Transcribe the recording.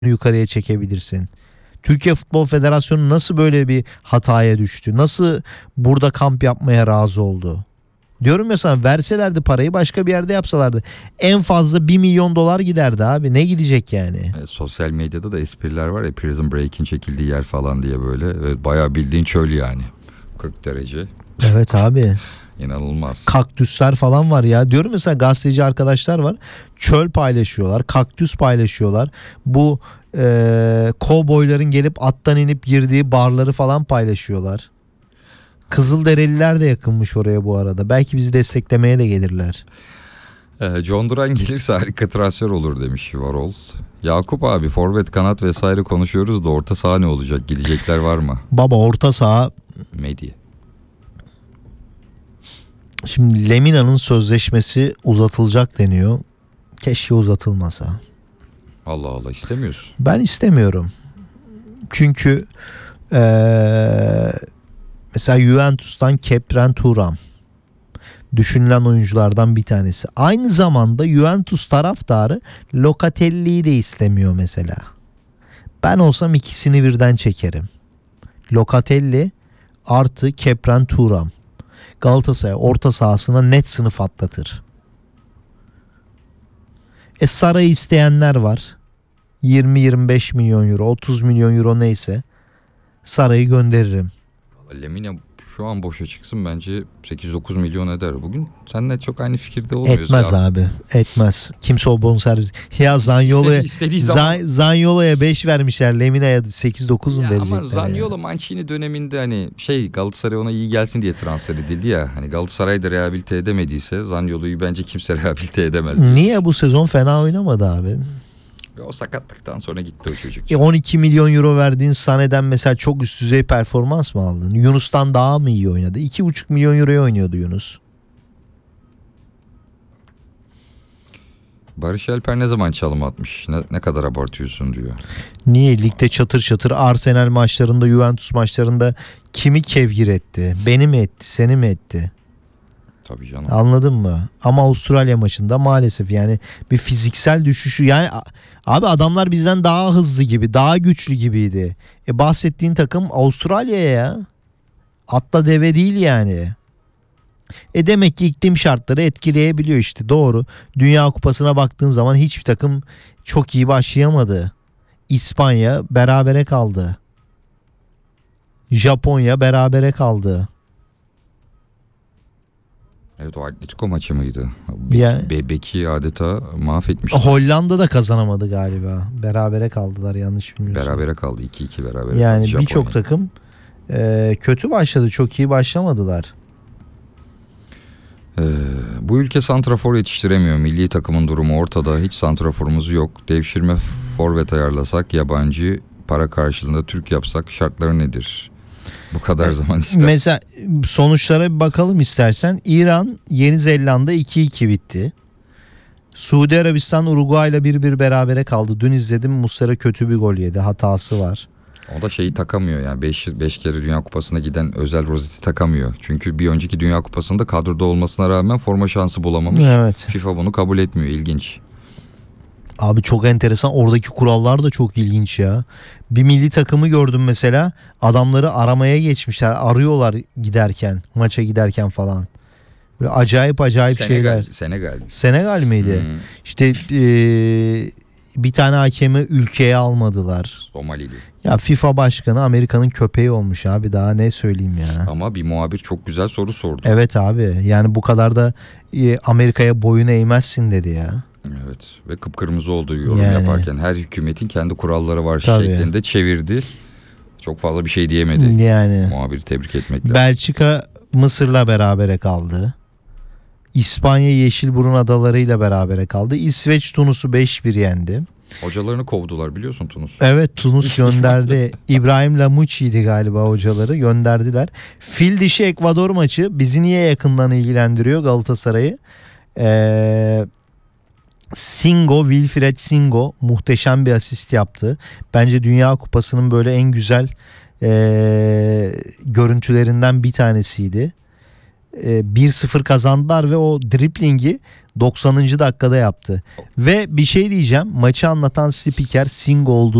yukarıya çekebilirsin. Türkiye Futbol Federasyonu nasıl böyle bir hataya düştü? Nasıl burada kamp yapmaya razı oldu? Diyorum ya sana, verselerdi parayı başka bir yerde yapsalardı. En fazla 1 milyon dolar giderdi abi. Ne gidecek yani? Sosyal medyada da espriler var ya, Prison Break'in çekildiği yer falan diye böyle. Evet, bayağı bildiğin çöl yani. 40 derece. Evet abi. İnanılmaz. Kaktüsler falan var ya. Diyorum mesela, gazeteci arkadaşlar var. Çöl paylaşıyorlar. Kaktüs paylaşıyorlar. Bu kovboyların gelip attan inip girdiği barları falan paylaşıyorlar. Kızılderililer de yakınmış oraya bu arada. Belki bizi desteklemeye de gelirler. John Duran gelirse harika transfer olur demiş Varol. Yakup abi, forvet, kanat vesaire konuşuyoruz da orta saha ne olacak? Gidecekler var mı? Baba, orta saha. Medya. Şimdi Lemina'nın sözleşmesi uzatılacak deniyor. Keşke uzatılmasa. Allah Allah, istemiyorsun. Ben istemiyorum. Çünkü mesela Juventus'tan Kepren Thuram düşünülen oyunculardan bir tanesi. Aynı zamanda Juventus taraftarı Locatelli'yi de istemiyor mesela. Ben olsam ikisini birden çekerim. Locatelli artı Kepren Thuram. Galatasaray orta sahasına net sınıf atlatır. Saray'ı isteyenler var. 20-25 milyon euro, 30 milyon euro neyse Saray'ı gönderirim. Lemina şu an boşa çıksın bence 8-9 milyon eder. Bugün seninle çok aynı fikirde olmuyoruz. Etmez ya. Abi. Etmez. Kimse o bonservis. Ya Zaniolo'ya 5 vermişler. Lemina'ya 8-9 mu verecekler? Ama Zaniolo Mancini döneminde hani Galatasaray ona iyi gelsin diye transfer edildi ya. Hani Galatasaray da rehabilite edemediyse Zaniolo'yu bence kimse rehabilite edemez. Niye bu sezon fena oynamadı abi? O sakatlıktan sonra gitti o çocuk. 12 milyon euro verdiğin Sané'den mesela çok üst düzey performans mı aldın? Yunus'tan daha mı iyi oynadı? 2,5 milyon euroya oynuyordu Yunus. Barış Alper ne zaman çalım atmış? Ne kadar abartıyorsun diyor. Niye? Ligde çatır çatır Arsenal maçlarında, Juventus maçlarında kimi kevgir etti? Beni mi etti? Seni mi etti? Tabii canım. Anladın mı? Ama Avustralya maçında maalesef yani bir fiziksel düşüşü, yani abi adamlar bizden daha hızlı gibi, daha güçlü gibiydi. Bahsettiğin takım Avustralya'ya ya. Atla deve değil yani. Demek ki iklim şartları etkileyebiliyor işte, doğru. Dünya Kupası'na baktığın zaman hiçbir takım çok iyi başlayamadı. İspanya berabere kaldı. Japonya berabere kaldı. Evet, o Atletico maçı mıydı? Beki adeta mahvetmişti. Hollanda da kazanamadı galiba. Berabere kaldılar, yanlış bilmiyorsam. Berabere kaldı. 2-2 berabere yani kaldı. birçok takım kötü başladı. Çok iyi başlamadılar. Bu ülke santrafor yetiştiremiyor. Milli takımın durumu ortada. Hiç santraforumuz yok. Devşirme forvet ayarlasak, yabancı para karşılığında Türk yapsak şartları nedir? Bu kadar zaman ister. Mesela sonuçlara bir bakalım istersen. İran Yeni Zelanda 2-2 bitti. Suudi Arabistan Uruguay'la 1-1 berabere kaldı. Dün izledim, Muslera kötü bir gol yedi. Hatası var. O da takamıyor yani 5 kere Dünya Kupası'na giden özel rozeti takamıyor. Çünkü bir önceki Dünya Kupası'nda kadroda olmasına rağmen forma şansı bulamamış. Evet. FIFA bunu kabul etmiyor, ilginç. Abi çok enteresan, oradaki kurallar da çok ilginç ya. Bir milli takımı gördüm mesela, adamları aramaya geçmişler, arıyorlar giderken, maça giderken falan. Böyle acayip şeyler. Senegal miydi? İşte bir tane hakemi ülkeye almadılar. Somalili. Ya FIFA başkanı Amerika'nın köpeği olmuş abi, daha ne söyleyeyim ya. Ama bir muhabir çok güzel soru sordu. Evet abi, yani bu kadar da Amerika'ya boyun eğmezsin dedi ya. Evet, ve kıpkırmızı oldu yorum yaparken. Her hükümetin kendi kuralları var şeklinde çevirdi. Çok fazla bir şey diyemedi. Yani. Muhabiri tebrik etmek lazım. Belçika Mısır'la berabere kaldı. İspanya Yeşilburun Adaları'yla berabere kaldı. İsveç Tunus'u 5-1 yendi. Hocalarını kovdular biliyorsun Tunus. Evet, Tunus gönderdi. İbrahim Lamucci'ydi galiba hocaları, gönderdiler. Fil dişi Ekvador maçı bizi niye yakından ilgilendiriyor, Galatasaray'ı? Wilfried Singo muhteşem bir asist yaptı. Bence Dünya Kupası'nın böyle en güzel görüntülerinden bir tanesiydi. 1-0 kazandılar ve o driblingi 90. dakikada yaptı. Ve bir şey diyeceğim. Maçı anlatan spiker Singh olduğu